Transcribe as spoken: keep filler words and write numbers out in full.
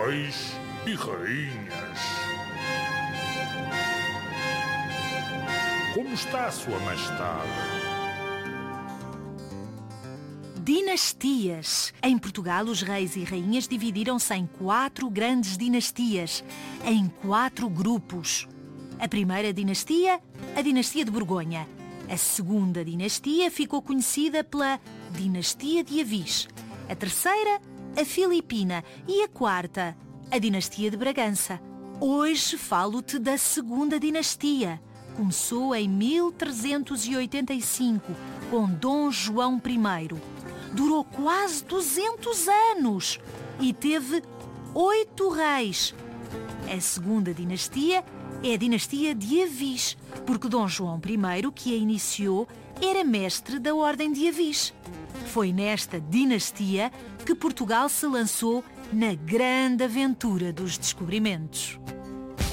reis e rainhas. Como está, Sua Majestade? Dinastias. Em Portugal, os reis e rainhas dividiram-se em quatro grandes dinastias, em quatro grupos. A primeira dinastia, a dinastia de Borgonha. A segunda dinastia ficou conhecida pela dinastia de Avis. A terceira, a Filipina. E a quarta, a dinastia de Bragança. Hoje falo-te da segunda dinastia. Começou em mil trezentos e oitenta e cinco, com Dom João I. Durou quase duzentos anos e teve oito reis. A segunda dinastia é a dinastia de Avis, porque Dom João I, que a iniciou, era mestre da Ordem de Avis. Foi nesta dinastia que Portugal se lançou na grande aventura dos descobrimentos.